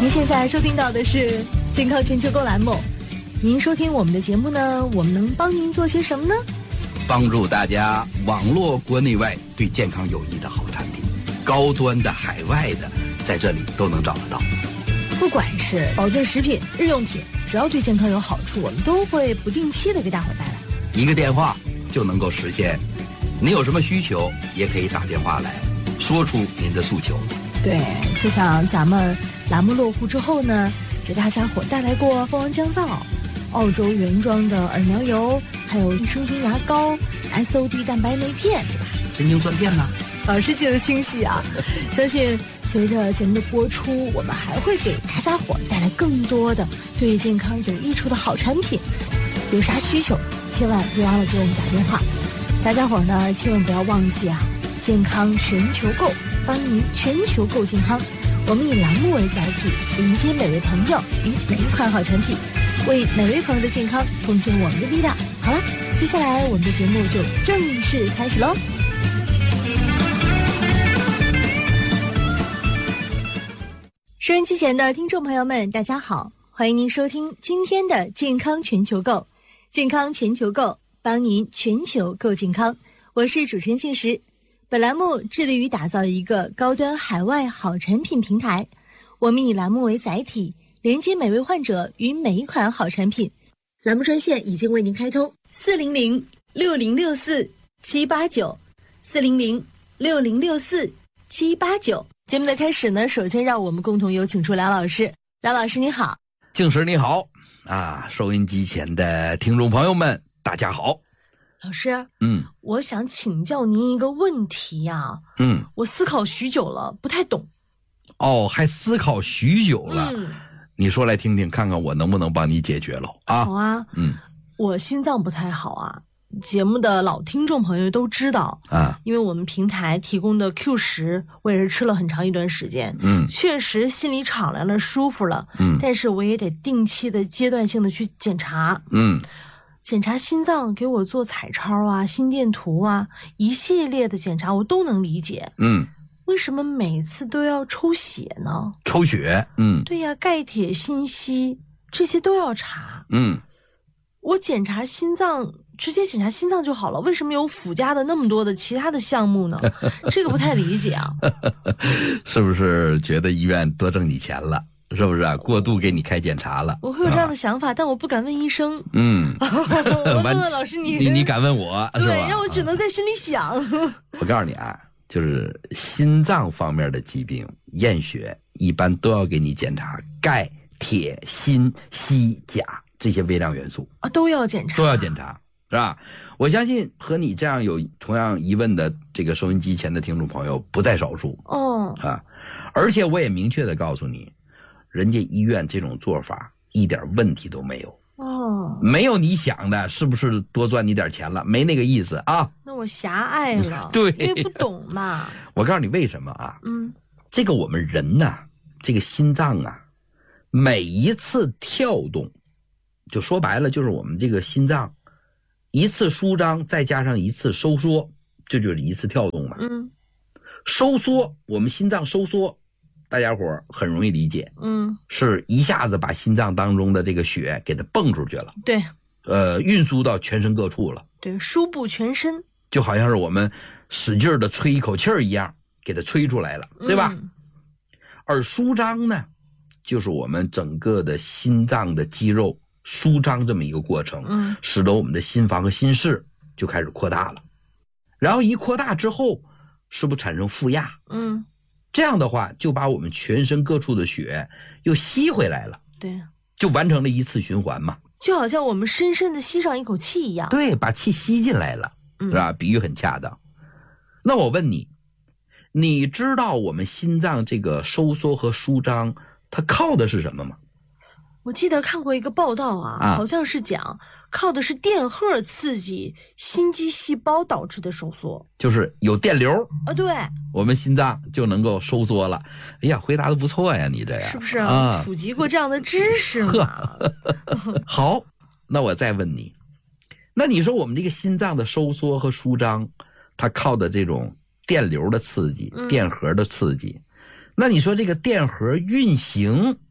您现在收听到的是健康全球购栏目。您收听我们的节目呢，我们能帮您做些什么呢？ 帮助大家网络国内外对健康有益的好产品，高端的、海外的，在这里都能找得到。 不管是保健食品、日用品，只要对健康有好处，我们都会不定期的给大伙带来。 一个电话就能够实现。您有什么需求，也可以打电话来，说出您的诉求。 对，就像咱们栏目落户之后呢，给大家伙带来过蜂王降皂、澳洲原装的耳苗油，还有益生菌牙膏、SOD 蛋白酶片，对吧？ 神经酸片呢？ 老师记得清晰啊！相信随着节目的播出，我们还会给大家伙带来更多的对健康有益处的好产品。有啥需求，千万别忘了给我们打电话。大家伙呢，千万不要忘记啊！健康全球购，帮您全球购健康。我们以栏目为载体，迎接每位朋友与每一款好产品，为每位朋友的健康奉献我们的力量。好了，接下来我们的节目就正式开始喽。收音机前的听众朋友们，大家好，欢迎您收听今天的健康全球购。健康全球购，帮您全球购健康。我是主持人庆石。本栏目致力于打造一个高端海外好产品平台，我们以栏目为载体，连接每位患者与每一款好产品。栏目专线已经为您开通，400-6064-789，400-6064-789。节目的开始呢，首先让我们共同有请出梁老师。梁老师你好。 静石你好啊，收音机前的听众朋友们大家好。 老师，我想请教您一个问题呀。我思考许久了，不太懂。 哦，还思考许久了。你说来听听，看看我能不能帮你解决了啊？ 好啊。我心脏不太好啊，节目的老听众朋友都知道啊，因为我们平台提供的 Q10，我也是吃了很长一段时间。确实心里敞亮了，舒服了。但是我也得定期的、阶段性的去检查。检查心脏，给我做彩超啊、心电图啊，一系列的检查我都能理解。为什么每次都要抽血呢？ 抽血？ 对呀，钙、铁、锌、硒这些都要查。我检查心脏，直接检查心脏就好了，为什么有附加的那么多的其他的项目呢？这个不太理解啊。 是不是觉得医院多挣你钱了？是不是啊？过度给你开检查了？ 我会有这样的想法，但我不敢问医生。我问老师你敢问我是吧？ 对，让我只能在心里想。 我告诉你啊，就是心脏方面的疾病，验血一般都要给你检查钙、铁、锌、硒、钾这些微量元素啊，都要检查， 是吧？我相信和你这样有同样疑问的这个收音机前的听众朋友不在少数啊。而且我也明确的告诉你，人家医院这种做法一点问题都没有。没有你想的是不是多赚你点钱了，没那个意思啊。 那我狭隘了。 对， 因为不懂嘛。 我告诉你为什么啊。这个我们人呐，这个心脏啊，每一次跳动，就说白了就是我们这个心脏一次舒张再加上一次收缩，这就是一次跳动嘛。收缩，我们心脏收缩，大家伙很容易理解。是一下子把心脏当中的这个血给它蹦出去了。对。运输到全身各处了。 对，输布全身。 就好像是我们使劲的吹一口气儿一样，给它吹出来了，对吧？而舒张呢，就是我们整个的心脏的肌肉舒张这么一个过程，使得我们的心房和心室就开始扩大了。然后一扩大之后，是不是产生负压？这样的话就把我们全身各处的血又吸回来了。 对， 就完成了一次循环嘛。 就好像我们深深的吸上一口气一样。 对，把气吸进来了，是吧？比喻很恰当。那我问你，你知道我们心脏这个收缩和舒张它靠的是什么吗？ 我记得看过一个报道啊，好像是讲靠的是电荷刺激心肌细胞导致的收缩， 就是有电流啊，对， 我们心脏就能够收缩了。哎呀，回答的不错呀，你这样是不是普及过这样的知识嘛？ 好，那我再问你，那你说我们这个心脏的收缩和舒张，它靠的这种电流的刺激，电荷的刺激，那你说这个电荷运行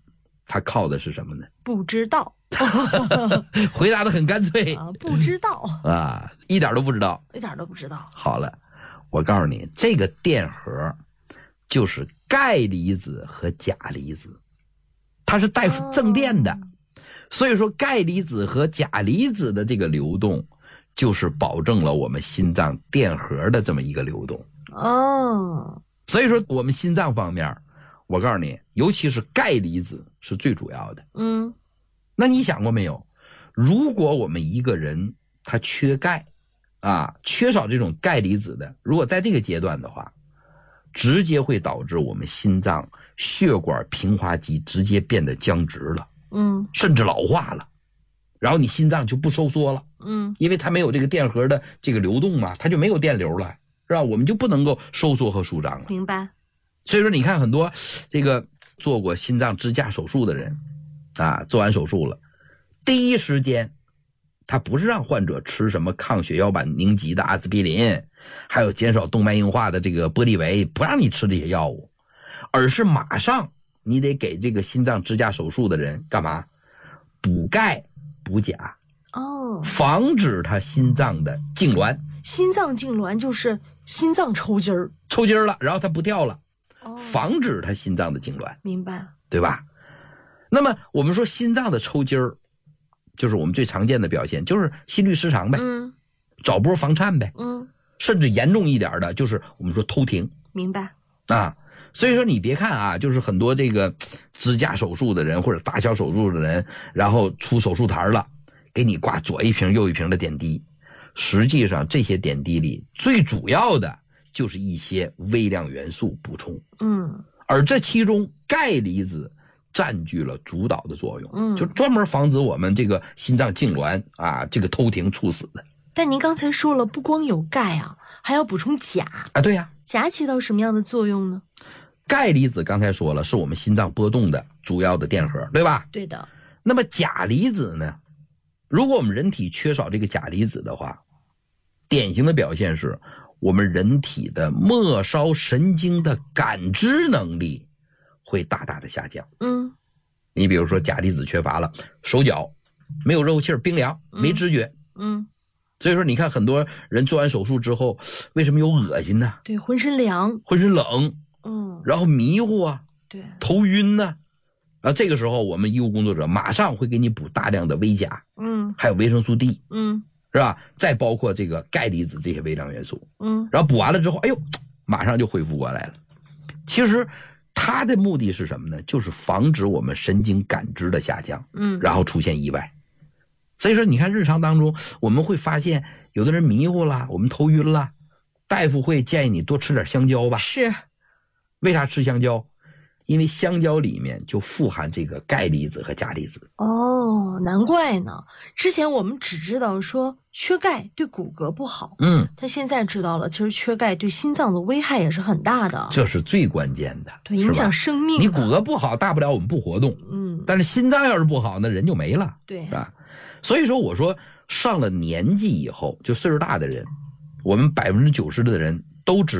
它靠的是什么呢？ 不知道。 回答的很干脆啊，不知道啊，一点都不知道， 一点都不知道。 好了，我告诉你，这个电荷就是钙离子和钾离子，它是带正电的，所以说钙离子和钾离子的这个流动，就是保证了我们心脏电荷的这么一个流动。 哦， 所以说我们心脏方面，我告诉你，尤其是钙离子是最主要的。那你想过没有，如果我们一个人他缺钙啊，缺少这种钙离子的，如果在这个阶段的话，直接会导致我们心脏血管平滑肌直接变得僵直了，甚至老化了，然后你心脏就不收缩了，因为它没有这个电荷的这个流动嘛，它就没有电流了，是吧？我们就不能够收缩和舒张了。 明白。 所以说你看很多这个做过心脏支架手术的人啊，做完手术了，第一时间他不是让患者吃什么抗血小板凝集的阿司匹林，还有减少动脉硬化的这个玻利维，不让你吃这些药物，而是马上你得给这个心脏支架手术的人干嘛？补钙补钾，防止他心脏的痉挛。 心脏痉挛就是心脏抽筋儿， 抽筋了，然后他不跳了，防止他心脏的痉挛。 明白， 对吧？那么我们说心脏的抽筋儿，就是我们最常见的表现，就是心律失常呗，找波房颤呗，甚至严重一点的，就是我们说偷停。 明白啊。所以说你别看啊，就是很多这个支架手术的人或者大小手术的人，然后出手术台了，给你挂左一瓶右一瓶的点滴，实际上这些点滴里最主要的就是一些微量元素补充，而这其中钙离子占据了主导的作用，就专门防止我们这个心脏痉挛啊，这个偷停猝死的。 但您刚才说了，不光有钙啊，还要补充钾啊。对呀， 钾起到什么样的作用呢？ 钙离子刚才说了，是我们心脏波动的主要的电荷，对吧？ 对的。 那么钾离子呢？如果我们人体缺少这个钾离子的话，典型的表现是我们人体的末梢神经的感知能力会大大的下降。你比如说钾离子缺乏了，手脚没有肉气儿，冰凉，没知觉。所以说你看很多人做完手术之后，为什么有恶心呢？ 对，浑身凉， 浑身冷，然后迷糊啊， 对， 头晕呢。这个时候我们医务工作者马上会给你补大量的微钾，还有维生素 D，是吧？再包括这个钙离子这些微量元素，然后补完了之后，哎呦，马上就恢复过来了。其实它的目的是什么呢？就是防止我们神经感知的下降，然后出现意外。所以说你看日常当中我们会发现有的人迷糊了，我们头晕了，大夫会建议你多吃点香蕉吧。 是。 为啥吃香蕉？因为香蕉里面就富含这个钙离子和钾离子。 难怪呢。之前我们只知道说缺钙对骨骼不好，但现在知道了，其实缺钙对心脏的危害也是很大的。 这是最关键的， 对，影响生命。 你骨骼不好，大不了我们不活动，但是心脏要是不好，那人就没了， 对， 是吧？所以说我说上了年纪以后，就岁数大的人，我们90%的人都知